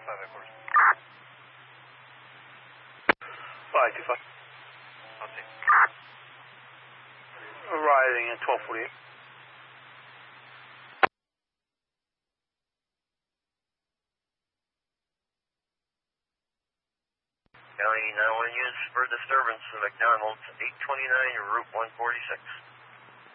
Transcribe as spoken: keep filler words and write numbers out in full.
five, of course. five two five. I'll take. Arriving at twelve forty-eight. County nine one units for disturbance of McDonald's, eight twenty-nine, Route one forty-six.